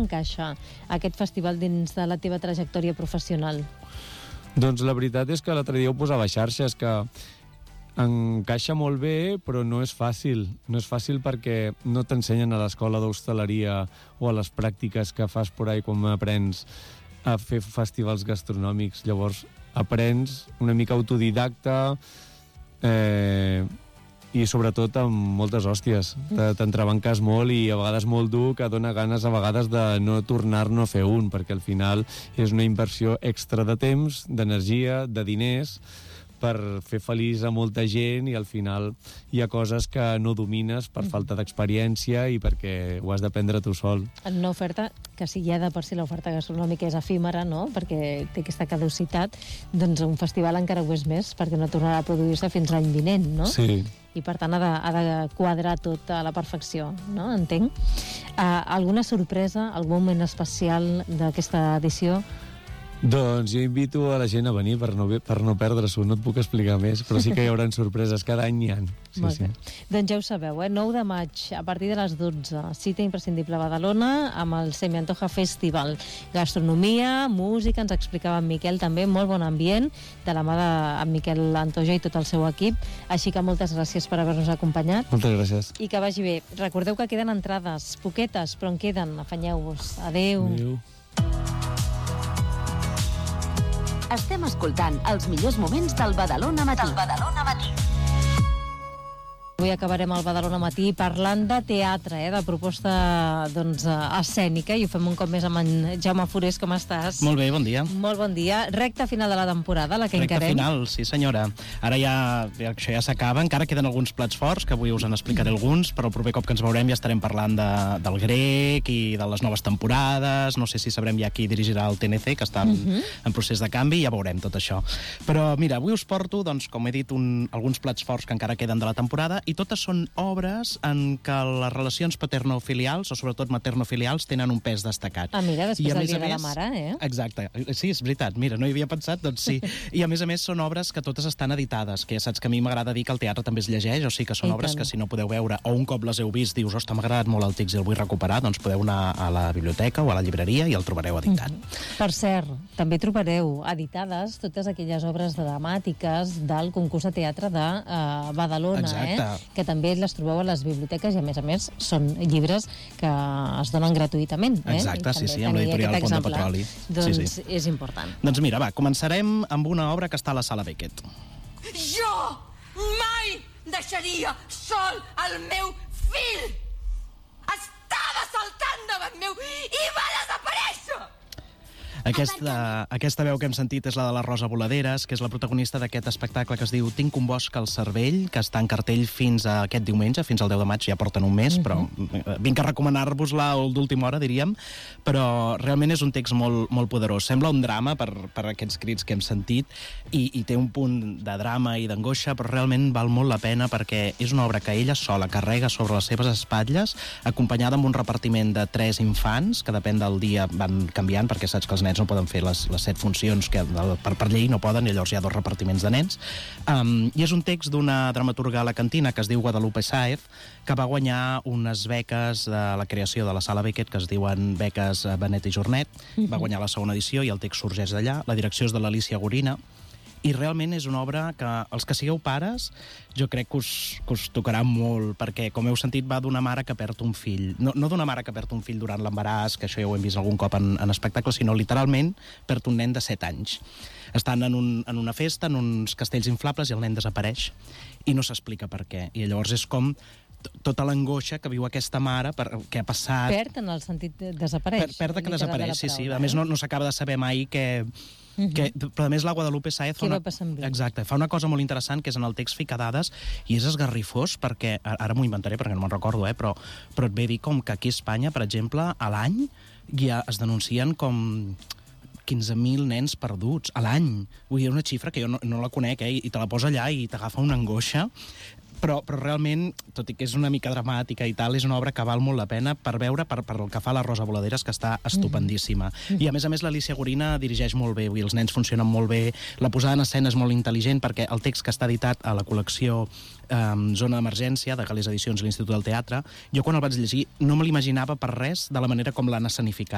encaixa aquest festival dins de la teva trajectòria professional? Doncs la veritat és que l'altre dia ho posava a xarxes, que encaixa molt bé, però no és fàcil. No és fàcil perquè no t'ensenyen a l'escola d'hostaleria o a les pràctiques que fas por ahí quan aprens a fer festivals gastronòmics. Llavors aprens una mica autodidacta i sobretot amb moltes hòsties. T'entrebanques molt i a vegades molt dur, que dona ganes a vegades de no tornar-ne a fer un, perquè al final és una inversió extra de temps, d'energia, de diners, per fer feliç a molta gent, i al final hi ha coses que no domines per falta d'experiència i perquè ho has d'aprendre tu sol. En una oferta que si ja de per si l'oferta gastronòmica és efímera, no?, perquè té aquesta caducitat, doncs un festival encara ho és més, perquè no tornarà a produir-se fins l'any vinent, no? Sí. I per tant ha de quadrar tot a la perfecció, no? Entenc. Alguna sorpresa, algun moment especial d'aquesta edició? Doncs jo invito a la gent a venir per no perdre-s'ho, no et puc explicar més, però sí que hi haurà sorpreses, cada any n'hi ha. Sí. Doncs ja ho sabeu, 9 de maig, a partir de les 12, cita imprescindible a Badalona amb el Se me Antoja Festival. Gastronomia, música, ens explicava en Miquel també, molt bon ambient, de la mà d'en Miquel Antoja i tot el seu equip, així que moltes gràcies per haver-nos acompanyat. Moltes gràcies. I que vagi bé. Recordeu que queden entrades, poquetes, però en queden, afanyeu-vos. Adéu. Adéu. Estem escoltant els millors moments del Badalona Matí. Avui acabarem el Badalona Matí parlant de teatre, de proposta escènica, i ho fem un cop més amb en Jaume Forés. Com estàs? Molt bé, bon dia. Molt bon dia. Recta final de la temporada, la que encarem. Recta final, sí senyora. Ara això ja s'acaba, encara queden alguns plats forts, que avui us en explicaré alguns, però el proper cop que ens veurem ja estarem parlant del grec i de les noves temporades. No sé si sabrem ja qui dirigirà el TNC, que està en procés de canvi, ja veurem tot això. Però mira, avui us porto, doncs, com he dit, alguns plats forts que encara queden de la temporada, i totes són obres en què les relacions paternofilials, o sobretot maternofilials, tenen un pes destacat. Mira, després del Dia de la Mare, Exacte, sí, és veritat, mira, no hi havia pensat, doncs sí. I a més són obres que totes estan editades, que ja saps que a mi m'agrada dir que el teatre també es llegeix, o sigui que són obres que si no podeu veure, o un cop les heu vist dius, ostres, m'ha agradat molt el text i el vull recuperar, doncs podeu anar a la biblioteca o a la llibreria i el trobareu editat. Per cert, també trobareu editades totes aquelles obres dramàtiques del concurs de teatre de Badalona, que també les trobeu a les biblioteques i a més són llibres que es donen gratuïtament. Exacte, sí, amb l'editorial Pont de Petroli. Doncs és important. Doncs mira, començarem amb una obra que està a la Sala Beckett. Jo mai deixaria sol el meu fill! Estava saltant davant meu i va desaparèixer! Aquesta veu que hem sentit és la de la Rosa Voladeres, que és la protagonista d'aquest espectacle que es diu Tinc un bosc al cervell, que està en cartell fins a aquest diumenge, fins al 10 de maig, ja porten un mes, però vinc a recomanar-vos-la d'última hora, diríem, però realment és un text molt, molt poderós. Sembla un drama per aquests crits que hem sentit i té un punt de drama i d'angoixa, però realment val molt la pena perquè és una obra que ella sola carrega sobre les seves espatlles, acompanyada amb un repartiment de 3 infants, que depèn del dia van canviant, perquè saps que els nens no poden fer les 7 funcions que per llei no poden, i llavors hi ha 2 repartiments de nens. I és un text d'una dramaturga alacantina que es diu Guadalupe Sáez, que va guanyar unes beques de la creació de la Sala Beckett, que es diuen beques Benet i Jornet. Va guanyar la segona edició i el text sorgeix d'allà. La direcció és de l'Alicia Gorina, i realment és una obra que els que sigueu pares jo crec que us tocarà molt, perquè com heu sentit va d'una mare que perd un fill, no d'una mare que perd un fill durant l'embaràs, que això ja ho hem vist algun cop en espectacles, sinó literalment perd un nen de 7 anys. Estan en una festa, en uns castells inflables, i el nen desapareix i no s'explica per què, i llavors és com tota l'angoixa que viu aquesta mare per què ha passat. Perd en el sentit desapareix. Perd que desapareix, sí. A més no s'acaba de saber mai però a més la Guadalupe Sáez fa una cosa molt interessant, que és en el text ficar dades, i és esgarrifós perquè, ara m'ho inventaré perquè no me'n recordo, però et ve dir com que aquí a Espanya, per exemple, a l'any ja es denuncien com 15.000 nens perduts a l'any. Vull dir, una xifra que jo no la conec, i te la posa allà i t'agafa una angoixa. Però realment, tot i que és una mica dramàtica i tal, és una obra que val molt la pena per veure per el que fa la Rosa Voladeres, que està estupendíssima. I a més l'Alicia Gorina dirigeix molt bé, els nens funcionen molt bé, la posada en escena és molt intel·ligent, perquè el text que està editat a la col·lecció Zona d'Emergència, de Gales Edicions i l'Institut del Teatre, jo quan el vaig llegir no me l'imaginava per res de la manera com l'han escenificat.